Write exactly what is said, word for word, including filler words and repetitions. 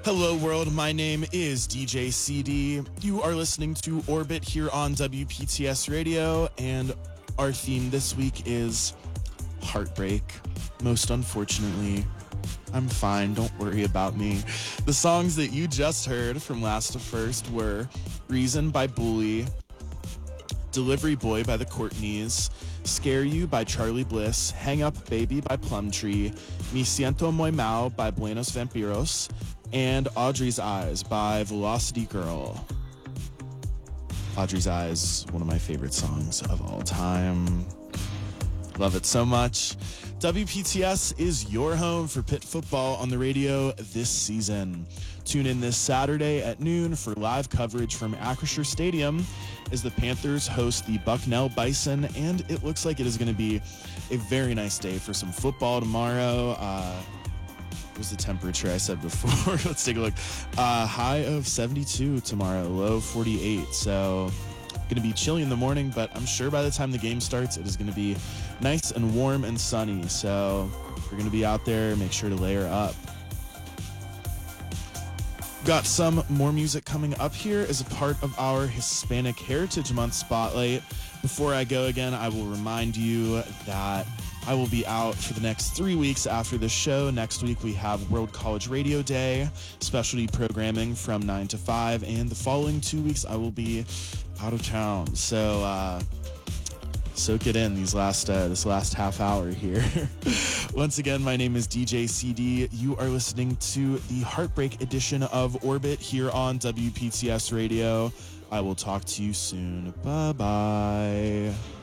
Hello world, my name is D J C D. You are listening to Orbit here on W P T S Radio, and our theme this week is heartbreak. Most unfortunately, I'm fine, don't worry about me. The songs that you just heard from Last to First were Reason by Bully, Delivery Boy by the Courtneys, Scare You by Charlie Bliss, Hang Up Baby by Plumtree, Me Siento Muy Mal by Buenos Vampiros, and Audrey's Eyes by Velocity Girl. Audrey's Eyes, one of my favorite songs of all time. Love it so much. W P T S is your home for Pitt football on the radio this season. Tune in this Saturday at noon for live coverage from Acrisure Stadium as the Panthers host the Bucknell Bison, and it looks like it is going to be a very nice day for some football tomorrow. Uh, what was the temperature I said before? Let's take a look. Uh, high of seventy-two tomorrow, low forty-eight. So going to be chilly in the morning, but I'm sure by the time the game starts, it is going to be nice and warm and sunny. So if you're going to be out there, make sure to layer up. Got some more music coming up here as a part of our Hispanic Heritage Month spotlight. Before I go again, I will remind you that I will be out for the next three weeks after this show. Next week, we have World College Radio Day, specialty programming from nine to five, and the following two weeks, I will be out of town. So, uh, soak it in these last uh, this last half hour here. Once again, my name is D J C D. You are listening to the Heartbreak edition of Orbit here on W P T S Radio. I will talk to you soon. Bye-bye.